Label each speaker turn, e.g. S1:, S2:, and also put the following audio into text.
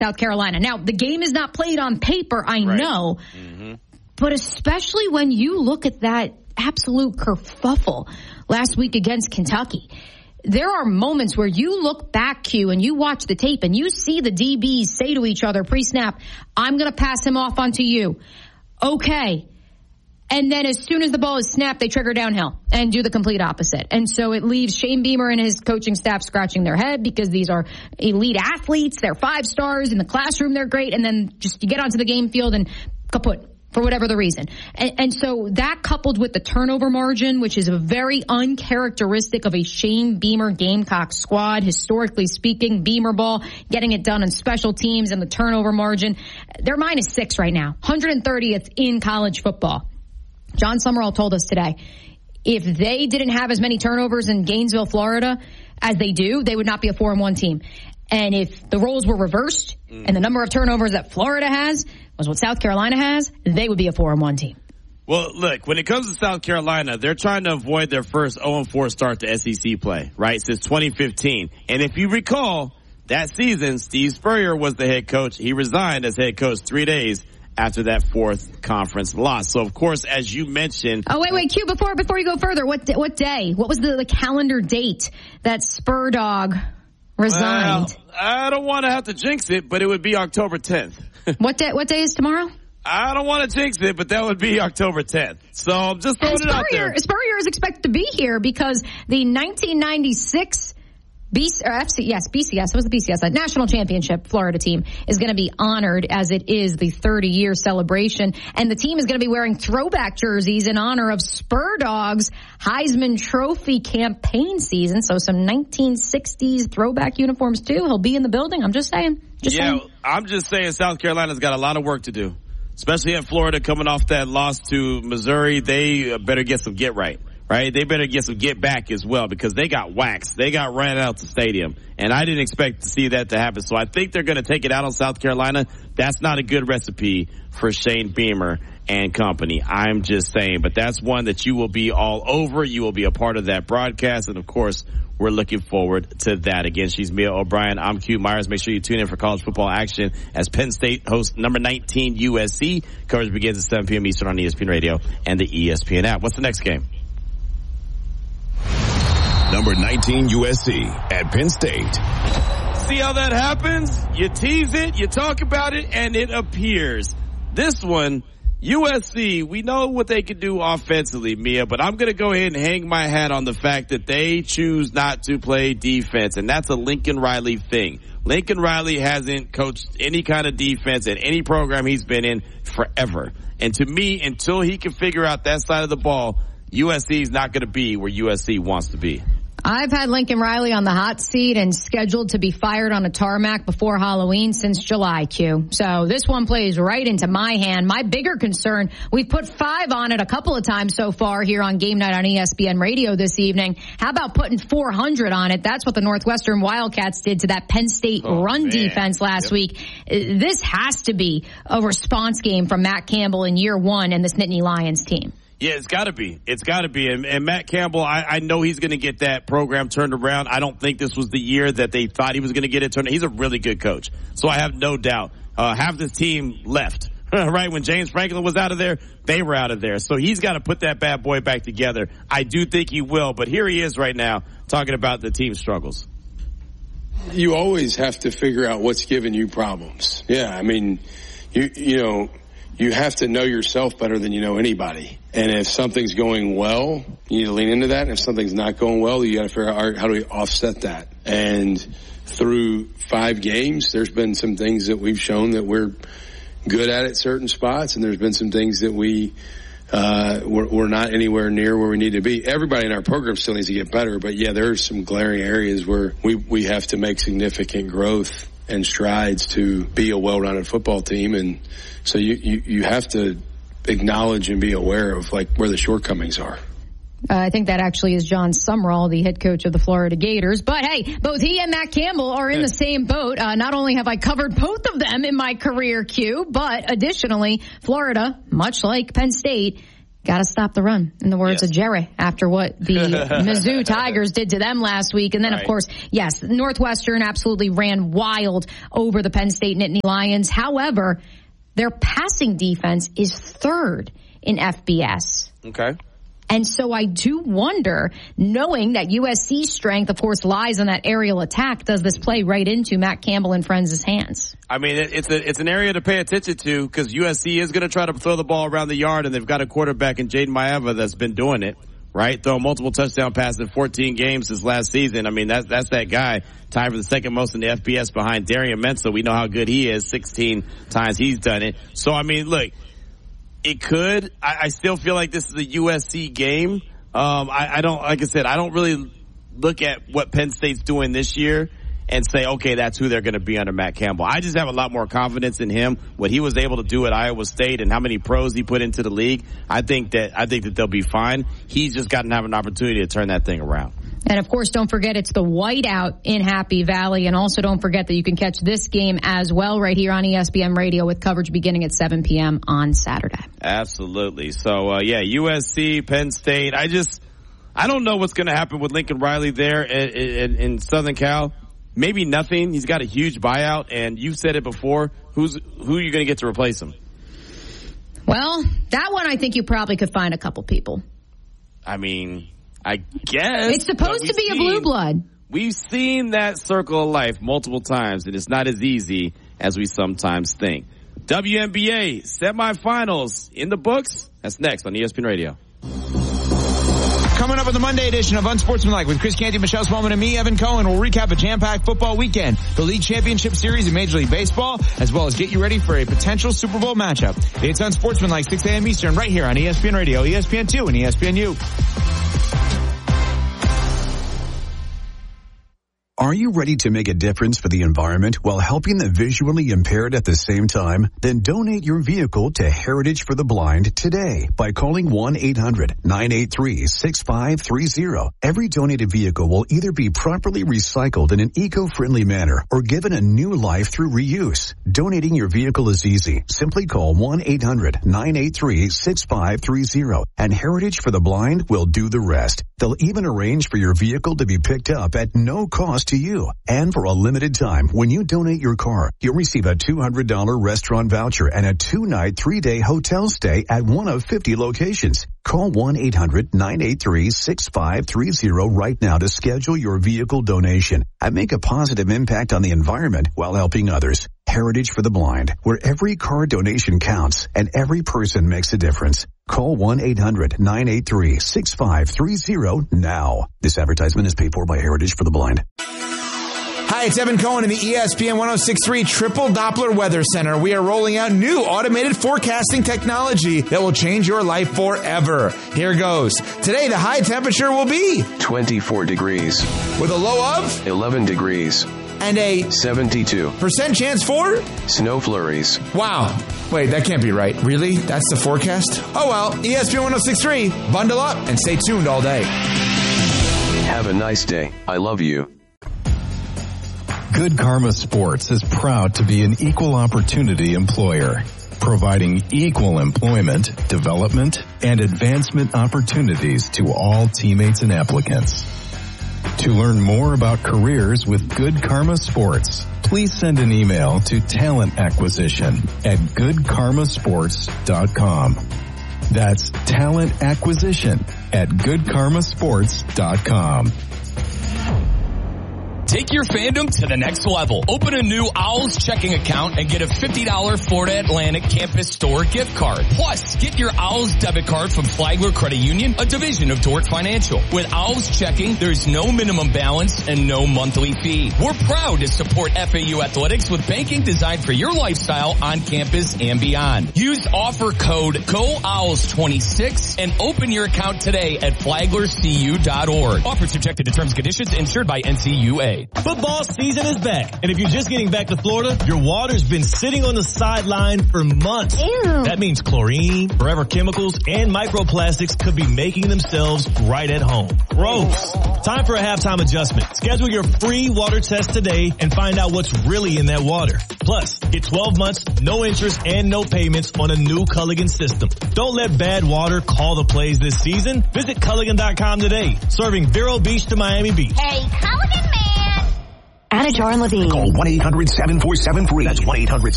S1: South Carolina. Now, the game is not played on paper, I know, but especially when you look at that absolute kerfuffle last week against Kentucky. There are moments where you look back, Q, and you watch the tape and you see the DBs say to each other pre-snap, I'm going to pass him off onto you. Okay. And then as soon as the ball is snapped, they trigger downhill and do the complete opposite. And so it leaves Shane Beamer and his coaching staff scratching their head because these are elite athletes. They're 5 stars. In the classroom, they're great. And then just you get onto the game field and kaput. For whatever the reason. And so that coupled with the turnover margin, which is a very uncharacteristic of a Shane Beamer Gamecock squad, historically speaking, Beamer ball, getting it done on special teams and the turnover margin. They're -6 right now, 130th in college football. John Summerall told us today, if they didn't have as many turnovers in Gainesville, Florida, as they do, they would not be a 4-1 team. And if the roles were reversed and the number of turnovers that Florida has was what South Carolina has, they would be a 4-1 team.
S2: Well, look, when it comes to South Carolina, they're trying to avoid their first 0-4 start to SEC play, right, since 2015. And if you recall, that season, Steve Spurrier was the head coach. He resigned as head coach 3 days after that 4th conference loss. So, of course, as you mentioned...
S1: Oh, wait, Q, before you go further, what day? What was the calendar date that Spur Dog resigned?
S2: Well, I don't want to have to jinx it, but it would be October 10th.
S1: What day is tomorrow?
S2: I don't want to jinx it, but that would be October 10th. So I'm just throwing it out there.
S1: Spurrier is expected to be here because the 1996 BCS, it was the BCS, National Championship Florida team is going to be honored as it is the 30-year celebration. And the team is going to be wearing throwback jerseys in honor of Spur Dog's Heisman Trophy campaign season. So some 1960s throwback uniforms, too. He'll be in the building. I'm just saying.
S2: I'm just saying South Carolina's got a lot of work to do, especially in Florida coming off that loss to Missouri. They better get some get right. Right? They better get some get back as well because they got waxed. They got ran out the stadium. And I didn't expect to see that to happen. So I think they're going to take it out on South Carolina. That's not a good recipe for Shane Beamer and company. I'm just saying. But that's one that you will be all over. You will be a part of that broadcast. And, of course, we're looking forward to that. Again, she's Mia O'Brien. I'm Q Myers. Make sure you tune in for college football action as Penn State hosts number 19 USC. Coverage begins at 7 p.m. Eastern on ESPN Radio and the ESPN app. What's the next game?
S3: Number 19 USC at Penn State.
S2: See how that happens? You tease it, you talk about it, and it appears. This one, USC, we know what they can do offensively, Mia, but I'm going to go ahead and hang my hat on the fact that they choose not to play defense, and that's a Lincoln Riley thing. Lincoln Riley hasn't coached any kind of defense at any program he's been in forever. And to me, until he can figure out that side of the ball, USC is not going to be where USC wants to be.
S1: I've had Lincoln Riley on the hot seat and scheduled to be fired on a tarmac before Halloween since July, Q. So this one plays right into my hand. My bigger concern, we've put 5 on it a couple of times so far here on Game Night on ESPN Radio this evening. How about putting 400 on it? That's what the Northwestern Wildcats did to that Penn State defense last week. This has to be a response game from Matt Campbell in year 1 and this Nittany Lions team.
S2: Yeah, it's got to be. It's got to be. And Matt Campbell, I know he's going to get that program turned around. I don't think this was the year that they thought he was going to get it turned around. He's a really good coach. So I have no doubt. Half this team left, right? When James Franklin was out of there, they were out of there. So he's got to put that bad boy back together. I do think he will. But here he is right now talking about the team's struggles.
S4: You always have to figure out what's giving you problems. Yeah, I mean, you have to know yourself better than you know anybody. And if something's going well, you need to lean into that. And if something's not going well, you got to figure out how do we offset that. And through 5 games, there's been some things that we've shown that we're good at certain spots. And there's been some things that we're not anywhere near where we need to be. Everybody in our program still needs to get better. But, yeah, there are some glaring areas where we have to make significant growth and strides to be a well-rounded football team. And so you have to acknowledge and be aware of like where the shortcomings are.
S1: I think that actually is John Summerall, the head coach of the Florida Gators. But hey, both he and Matt Campbell are in the same boat. Not only have I covered both of them in my career, Q, but additionally, Florida, much like Penn State, Got to stop the run, in the words of Jerry, after what the Mizzou Tigers did to them last week. And then, of course, yes, Northwestern absolutely ran wild over the Penn State Nittany Lions. However, their passing defense is third in FBS.
S2: Okay.
S1: And so I do wonder, knowing that USC's strength, of course, lies on that aerial attack, does this play right into Matt Campbell and friends' hands?
S2: I mean, it's an area to pay attention to because USC is going to try to throw the ball around the yard, and they've got a quarterback in Jaden Maeva that's been doing it, right? Throwing multiple touchdown passes in 14 games since last season. I mean, that's that guy, tied for the second most in the FBS behind Darian Mensah. We know how good he is. 16 times he's done it. So, I mean, look. It could. I still feel like this is a USC game. I don't, like I said, I don't really look at what Penn State's doing this year and say, okay, that's who they're going to be under Matt Campbell. I just have a lot more confidence in him, what he was able to do at Iowa State and how many pros he put into the league. I think that they'll be fine. He's just got to have an opportunity to turn that thing around.
S1: And, of course, don't forget it's the whiteout in Happy Valley. And also don't forget that you can catch this game as well right here on ESPN Radio with coverage beginning at 7 p.m. on Saturday.
S2: Absolutely. So, USC, Penn State. I don't know what's going to happen with Lincoln Riley there in Southern Cal. Maybe nothing. He's got a huge buyout. And you've said it before. Who are you going to get to replace him?
S1: Well, that one I think you probably could find a couple people.
S2: I mean, I guess.
S1: It's supposed to be a blue blood.
S2: We've seen that circle of life multiple times, and it's not as easy as we sometimes think. WNBA semifinals in the books. That's next on ESPN Radio.
S5: Coming up on the Monday edition of Unsportsmanlike with Chris Canty, Michelle Smallman, and me, Evan Cohen, we'll recap a jam-packed football weekend, the League Championship Series in Major League Baseball, as well as get you ready for a potential Super Bowl matchup. It's Unsportsmanlike, 6 a.m. Eastern, right here on ESPN Radio, ESPN2, and ESPNU.
S6: Are you ready to make a difference for the environment while helping the visually impaired at the same time? Then donate your vehicle to Heritage for the Blind today by calling 1-800-983-6530. Every donated vehicle will either be properly recycled in an eco-friendly manner or given a new life through reuse. Donating your vehicle is easy. Simply call 1-800-983-6530 and Heritage for the Blind will do the rest. They'll even arrange for your vehicle to be picked up at no cost to you. And for a limited time, when you donate your car, you'll receive a $200 restaurant voucher and a 2-night, 3-day hotel stay at one of 50 locations. Call 1-800-983-6530 right now to schedule your vehicle donation and make a positive impact on the environment while helping others. Heritage for the Blind, where every car donation counts and every person makes a difference. Call 1-800-983-6530 now. This advertisement is paid for by Heritage for the Blind.
S5: Hi, it's Evan Cohen in the ESPN 106.3 Triple Doppler Weather Center. We are rolling out new automated forecasting technology that will change your life forever. Here goes. Today, the high temperature will be
S7: 24 degrees.
S5: With a low of
S7: 11 degrees.
S5: And a
S7: 72%
S5: chance for
S7: snow flurries.
S5: Wow. Wait, that can't be right. Really? That's the forecast? Oh well, ESPN 106.3. Bundle up and stay tuned all day.
S7: Have a nice day. I love you.
S8: Good Karma Sports is proud to be an equal opportunity employer, providing equal employment, development, and advancement opportunities to all teammates and applicants. To learn more about careers with Good Karma Sports, please send an email to talentacquisition@goodkarmasports.com. That's talentacquisition@goodkarmasports.com.
S9: Take your fandom to the next level. Open a new Owls checking account and get a $50 Florida Atlantic Campus Store gift card. Plus, get your Owls debit card from Flagler Credit Union, a division of Dordt Financial. With Owls checking, there's no minimum balance and no monthly fee. We're proud to support FAU athletics with banking designed for your lifestyle on campus and beyond. Use offer code GOOWLS26 and open your account today at flaglercu.org. Offer subjected to terms and conditions, insured by NCUA.
S10: State. Football season is back, and if you're just getting back to Florida, your water's been sitting on the sideline for months.
S1: Ew.
S10: That means chlorine, forever chemicals, and microplastics could be making themselves right at home. Gross. Time for a halftime adjustment. Schedule your free water test today and find out what's really in that water. Plus, get 12 months, no interest, and no payments on a new Culligan system. Don't let bad water call the plays this season. Visit Culligan.com today. Serving Vero Beach to Miami Beach.
S11: Hey, Culligan man!
S12: Anajar and Levine.
S13: Call 1-800-7473. That's 1-800